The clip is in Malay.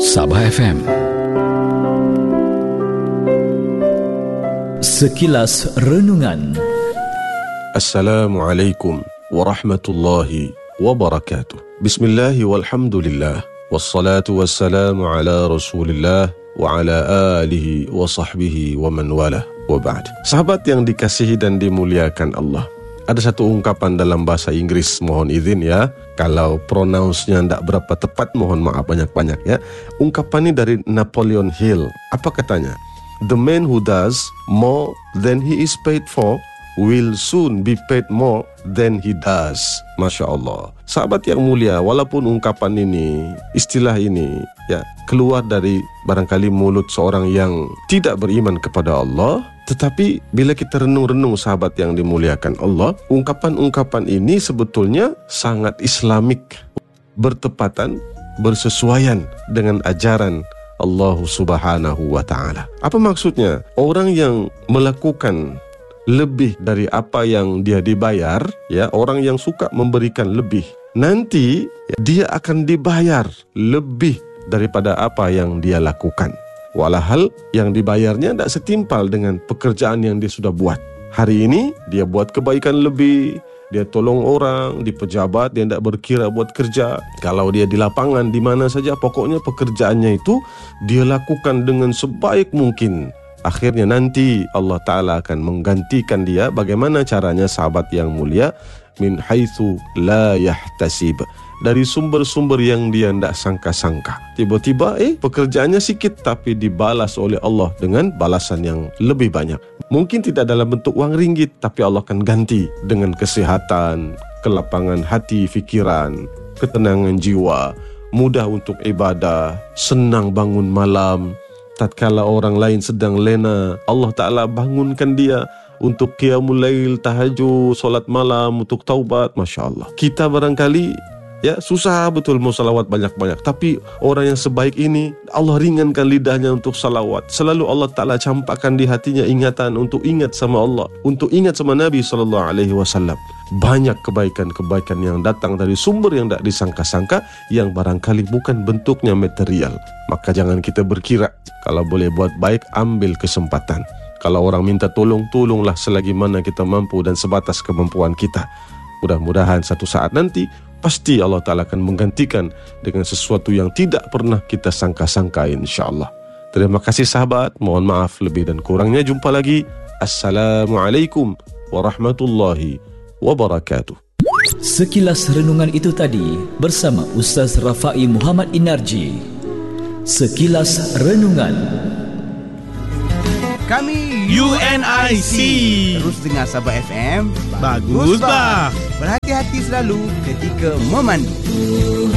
Sabah FM. Sekilas Renungan. Assalamualaikum warahmatullahi wabarakatuh. Bismillahi walhamdulillah. Wassalatu wassalamu ala rasulillah wa ala alihi wa sahbihi wa man wala wa ba'd. Sahabat yang dikasihi dan dimuliakan Allah, ada satu ungkapan dalam bahasa Inggris, mohon izin ya, kalau pronounce-nya tidak berapa tepat, mohon maaf banyak-banyak ya. Ungkapan ini dari Napoleon Hill. Apa katanya? The man who does more than he is paid for will soon be paid more than he does. Masya Allah. Sahabat yang mulia, walaupun ungkapan ini, istilah ini ya keluar dari barangkali mulut seorang yang tidak beriman kepada Allah, tetapi bila kita renung-renung sahabat yang dimuliakan Allah, ungkapan-ungkapan ini sebetulnya sangat Islamik, bertepatan, bersesuaian dengan ajaran Allah Subhanahu wa Ta'ala. Apa maksudnya? Orang yang melakukan lebih dari apa yang dia dibayar, ya, orang yang suka memberikan lebih, nanti dia akan dibayar lebih daripada apa yang dia lakukan. Walahal yang dibayarnya tidak setimpal dengan pekerjaan yang dia sudah buat. Hari ini dia buat kebaikan lebih, dia tolong orang, di pejabat dia tidak berkira buat kerja. Kalau dia di lapangan, di mana saja, pokoknya pekerjaannya itu dia lakukan dengan sebaik mungkin. Akhirnya nanti Allah Ta'ala akan menggantikan dia. Bagaimana caranya sahabat yang mulia? Min haitsu la yahtasib, dari sumber-sumber yang dia tidak sangka-sangka. Tiba-tiba pekerjaannya sikit, tapi dibalas oleh Allah dengan balasan yang lebih banyak. Mungkin tidak dalam bentuk wang ringgit, tapi Allah akan ganti dengan kesehatan, kelapangan hati, fikiran, ketenangan jiwa, mudah untuk ibadah, senang bangun malam. Tatkala orang lain sedang lena, Allah Ta'ala bangunkan dia untuk qiyamul lail, tahajud, solat malam, untuk taubat. Masya Allah. Kita barangkali ya susah betul mau salawat banyak-banyak, tapi orang yang sebaik ini Allah ringankan lidahnya untuk salawat. Selalu Allah Ta'ala campakkan di hatinya ingatan untuk ingat sama Allah, untuk ingat sama Nabi SAW. Banyak kebaikan-kebaikan yang datang dari sumber yang tidak disangka-sangka, yang barangkali bukan bentuknya material. Maka jangan kita berkira, kalau boleh buat baik, ambil kesempatan. Kalau orang minta tolong, tolonglah selagi mana kita mampu dan sebatas kemampuan kita. Mudah-mudahan satu saat nanti pasti Allah Ta'ala akan menggantikan dengan sesuatu yang tidak pernah kita sangka-sangka, insyaAllah. Terima kasih sahabat. Mohon maaf lebih dan kurangnya. Jumpa lagi. Assalamualaikum warahmatullahi wabarakatuh. Sekilas renungan itu tadi bersama Ustaz Rafai Muhammad Inarji. Sekilas Renungan. Kami UNIC. Terus dengar Sabah FM. Bagus bah. Berhati-hati selalu ketika memandu.